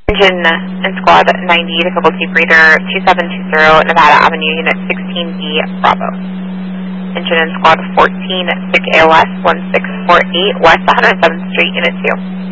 Engine and Squad 90 to Couple Chief Reader 2720 Nevada Avenue, Unit 16B, Bravo. Engine and Squad 14, SIG ALS 1648, West 107th Street, Unit 2.